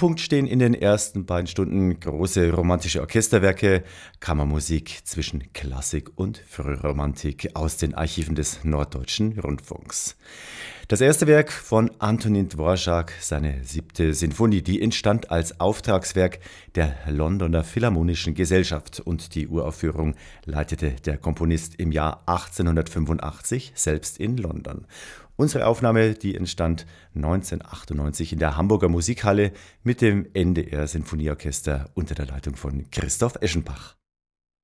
Mittelpunkt stehen in den ersten beiden Stunden große romantische Orchesterwerke, Kammermusik zwischen Klassik und Frühromantik aus den Archiven des Norddeutschen Rundfunks. Das erste Werk von Antonin Dvorak, seine 7. Sinfonie, die entstand als Auftragswerk der Londoner Philharmonischen Gesellschaft und die Uraufführung leitete der Komponist im Jahr 1885 selbst in London. Unsere Aufnahme, die entstand 1998 in der Hamburger Musikhalle mit dem NDR Sinfonieorchester unter der Leitung von Christoph Eschenbach.